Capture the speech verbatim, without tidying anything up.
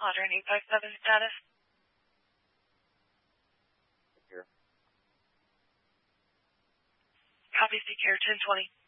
Audrey eight five seven status. Here. Copy, Seek Air ten twenty.